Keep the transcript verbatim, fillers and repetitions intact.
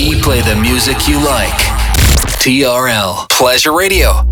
We play the music you like. T R L Pleasure Radio.